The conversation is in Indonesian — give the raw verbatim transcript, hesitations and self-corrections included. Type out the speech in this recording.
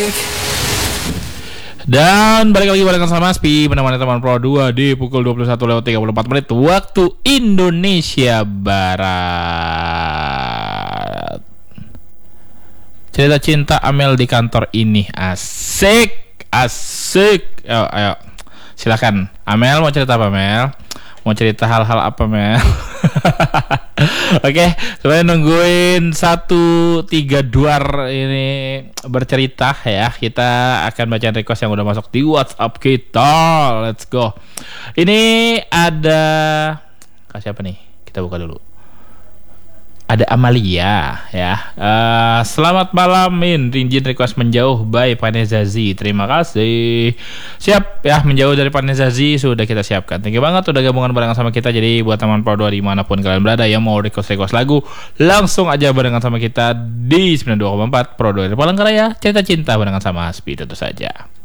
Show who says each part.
Speaker 1: Dan balik lagi barengan sama Aspi menemani teman Pro dua di pukul dua puluh satu lewat tiga puluh empat menit waktu Indonesia Barat. Cerita cinta Amel di kantor ini asik, asik. Ayo, ayo. Silakan. Amel mau cerita apa, Mel? Mau cerita hal-hal apa, Mel? Oke, sebenarnya nungguin satu tiga duar ini bercerita ya. Kita akan bacain request yang udah masuk di WhatsApp kita. Let's go. Ini ada kasih apa nih? Kita buka dulu. Ada Amalia ya. Uh, selamat malam Min. Rinjin request menjauh by Panezazi. Terima kasih. Siap ya, menjauh dari Panezazi sudah kita siapkan. Thank you banget udah gabungan barengan sama kita. Jadi buat teman Pro dua dimanapun kalian berada yang mau request-request lagu, langsung aja barengan sama kita di sembilan puluh dua koma empat Pro dua di Palangkaraya. Cerita cinta barengan sama Aspi tentu saja.